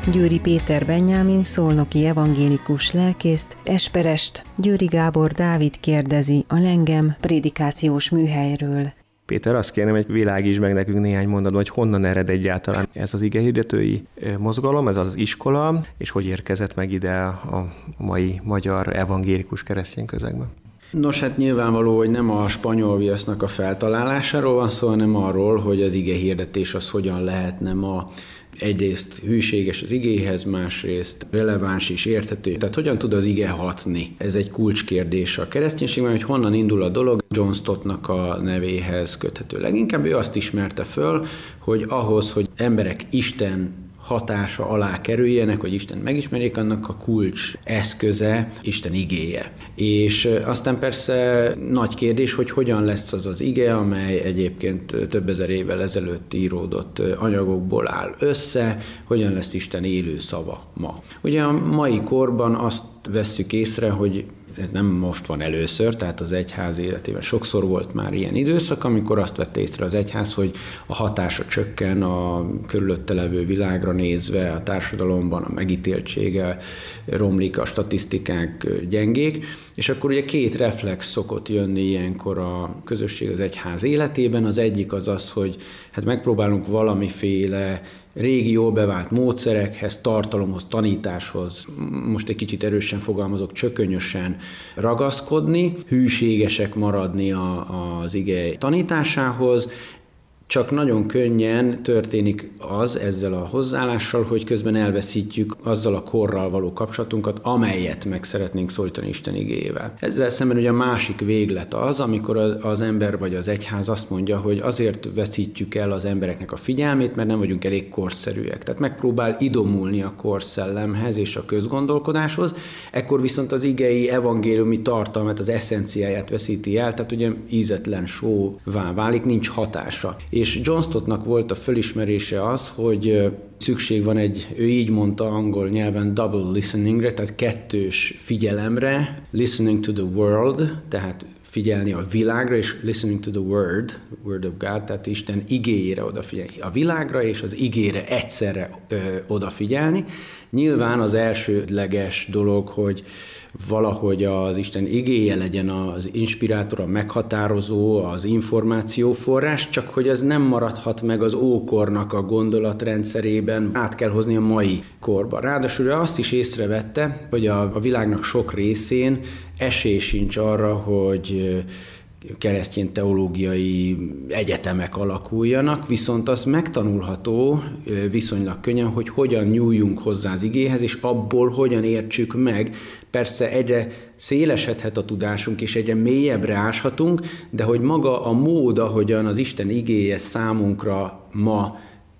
Győri Péter Benyámin szolnoki evangélikus lelkészt, Esperest Győri Gábor Dávid kérdezi a Lengem prédikációs műhelyről. Péter, azt kérném, hogy világítsd meg nekünk néhány mondatban, hogy honnan ered egyáltalán ez az igehirdetői mozgalom, ez az iskola, és hogy érkezett meg ide a mai magyar evangélikus keresztény közegben. Nos, hát nyilvánvaló, hogy nem a spanyol viasznak a feltalálásáról van szó, hanem arról, hogy az igehirdetés az hogyan lehetne ma egyrészt hűséges az igéhez, másrészt releváns és érthető. Tehát hogyan tud az ige hatni? Ez egy kulcskérdés a kereszténységben, hogy honnan indul a dolog. John Stottnak a nevéhez köthető leginkább. Ő azt ismerte föl, hogy ahhoz, hogy emberek Isten hatása alá kerüljenek, hogy Isten megismerjék, annak a kulcs eszköze Isten igéje. És aztán persze nagy kérdés, hogy hogyan lesz az az ige, amely egyébként több ezer évvel ezelőtt íródott anyagokból áll össze, hogyan lesz Isten élő szava ma. Ugye a mai korban azt vesszük észre, hogy ez nem most van először, tehát az egyház életében sokszor volt már ilyen időszak, amikor azt vette észre az egyház, hogy a hatása csökken a körülötte levő világra nézve, a társadalomban a megítéltsége romlik, a statisztikák gyengék, és akkor ugye két reflex szokott jönni ilyenkor a közösség, az egyház életében. Az egyik az az, hogy hát megpróbálunk valamiféle régi, jól bevált módszerekhez, tartalomhoz, tanításhoz, most egy kicsit erősen fogalmazok, csökönyösen ragaszkodni, hűségesek maradni az ige tanításához, csak nagyon könnyen történik az ezzel a hozzáállással, hogy közben elveszítjük azzal a korral való kapcsolatunkat, amelyet meg szeretnénk szólítani Isten igéjével. Ezzel szemben ugye a másik véglet az, amikor az ember vagy az egyház azt mondja, hogy azért veszítjük el az embereknek a figyelmét, mert nem vagyunk elég korszerűek. Tehát megpróbál idomulni a korszellemhez és a közgondolkodáshoz, ekkor viszont az igei evangéliumi tartalmat, az eszenciáját veszíti el, tehát ugye ízetlen sóvá válik, nincs hatása. És John Stottnak volt a fölismerése az, hogy szükség van ő így mondta angol nyelven double listeningre, tehát kettős figyelemre, listening to the world, tehát figyelni a világra, és listening to the word of God, tehát Isten igéjére odafigyelni. A világra és az igére egyszerre odafigyelni. Nyilván az elsődleges dolog, hogy valahogy az Isten igéje legyen az inspirátor, a meghatározó, az információforrás, csak hogy ez nem maradhat meg az ókornak a gondolatrendszerében, át kell hozni a mai korba. Ráadásul azt is észrevette, hogy a világnak sok részén esély sincs arra, hogy keresztény teológiai egyetemek alakuljanak, viszont az megtanulható viszonylag könnyen, hogy hogyan nyúljunk hozzá az igéhez, és abból hogyan értsük meg. Persze egyre szélesedhet a tudásunk, és egyre mélyebbre áshatunk, de hogy maga a mód, ahogyan az Isten igéje számunkra ma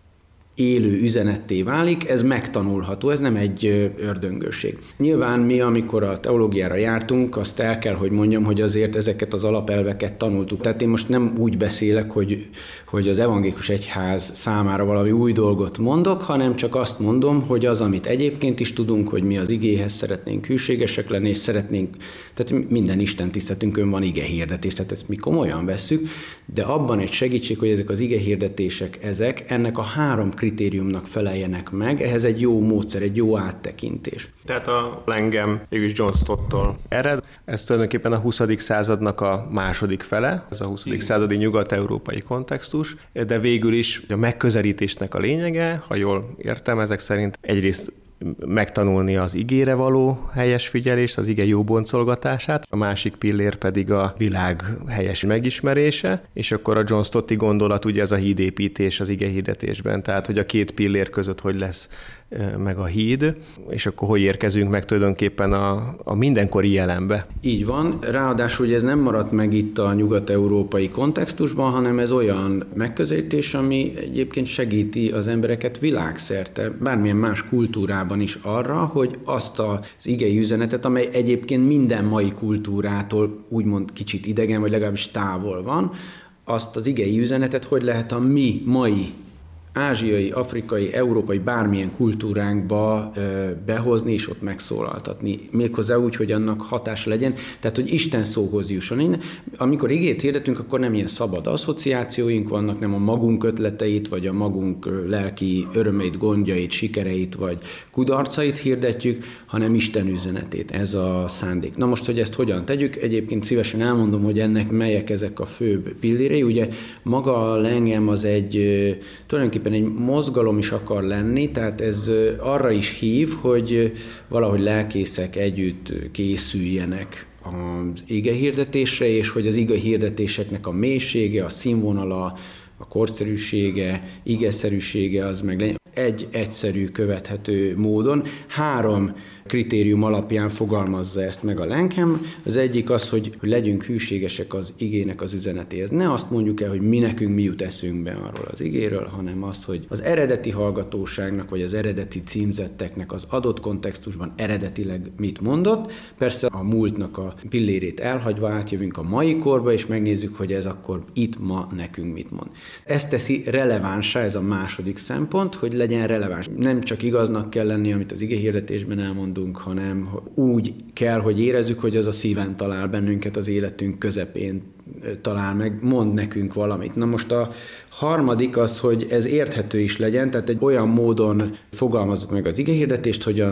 élő üzenetté válik, ez megtanulható, ez nem egy ördöngőség. Nyilván mi, amikor a teológiára jártunk, azt el kell, hogy mondjam, hogy azért ezeket az alapelveket tanultuk. Tehát én most nem úgy beszélek, hogy az evangélikus egyház számára valami új dolgot mondok, hanem csak azt mondom, hogy az, amit egyébként is tudunk, hogy mi az igéhez szeretnénk hűségesek lenni, és szeretnénk, tehát minden istentiszteletünkön van igehirdetés, tehát ezt mi komolyan vesszük, de abban egy segítség, hogy ezek az igehirdetések, ennek a 3 kritériumnak feleljenek meg, ehhez egy jó módszer, egy jó áttekintés. Tehát a Lengem mégis John Stottól ered. Ez tulajdonképpen a 20. századnak a második fele, ez a 20. századi nyugat-európai kontextus, de végül is a megközelítésnek a lényege, ha jól értem, ezek szerint egyrészt megtanulni az igére való helyes figyelést, az ige jó boncolgatását, a másik pillér pedig a világ helyes megismerése, és akkor a John Stotti gondolat ugye ez a hídépítés az igehirdetésben, tehát hogy a két pillér között hogy lesz meg a híd, és akkor hogy érkezünk meg tulajdonképpen a mindenkori jelenbe. Így van, ráadásul hogy ez nem maradt meg itt a nyugat-európai kontextusban, hanem ez olyan megközelítés, ami egyébként segíti az embereket világszerte, bármilyen más kultúrában is arra, hogy azt az igei üzenetet, amely egyébként minden mai kultúrától úgymond kicsit idegen, vagy legalábbis távol van, azt az igei üzenetet hogy lehet a mi mai ázsiai, afrikai, európai bármilyen kultúránkba behozni és ott megszólaltatni. Méghozzá úgy, hogy annak hatása legyen, tehát hogy Isten szóhoz jusson. Amikor igét hirdetünk, akkor nem ilyen szabad asszociációink vannak, nem a magunk ötleteit, vagy a magunk lelki örömeit, gondjait, sikereit, vagy kudarcait hirdetjük, hanem Isten üzenetét. Ez a szándék. Na most, hogy ezt hogyan tegyük, egyébként szívesen elmondom, hogy ennek melyek ezek a főbb pillérei. Ugye maga a lengem az tulajdonképpen egy mozgalom is akar lenni, tehát ez arra is hív, hogy valahogy lelkészek együtt készüljenek az igehirdetésre, és hogy az igehirdetéseknek a mélysége, a színvonala, a korszerűsége, igeszerűsége az meg legyen egy egyszerű, követhető módon. 3 kritérium alapján fogalmazza ezt meg a lengem. Az egyik az, hogy legyünk hűségesek az igének az üzenetéhez. Ne azt mondjuk el, hogy mi nekünk mi jut eszünkbe arról az igéről, hanem azt, hogy az eredeti hallgatóságnak, vagy az eredeti címzetteknek az adott kontextusban eredetileg mit mondott. Persze a múltnak a pillérét elhagyva átjövünk a mai korba, és megnézzük, hogy ez akkor itt ma nekünk mit mond. Ezt teszi relevánsá, ez a második szempont, hogy legyen releváns. Nem csak igaznak kell lenni, amit az igehirdetésben elmondunk, hanem úgy kell, hogy érezzük, hogy az a szíven talál bennünket, az életünk közepén talál meg, mond nekünk valamit. Na most a harmadik az, hogy ez érthető is legyen, tehát egy olyan módon fogalmazzuk meg az igehirdetést, hogy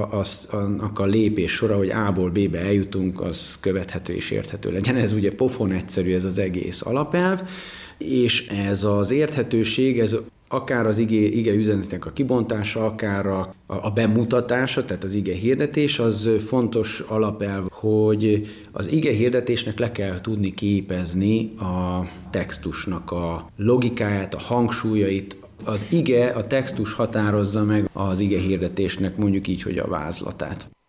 annak a lépés sora, hogy A-ból B-be eljutunk, az követhető és érthető legyen. Ez ugye pofon egyszerű, ez az egész alapelv, és ez az érthetőség, ez akár az ige üzenetnek a kibontása, akár a bemutatása, tehát az ige hirdetés, az fontos alapelv, hogy az ige hirdetésnek le kell tudni képezni a textusnak a logikáját, a hangsúlyait. Az ige, a textus határozza meg az ige hirdetésnek mondjuk így, hogy a vázlatát.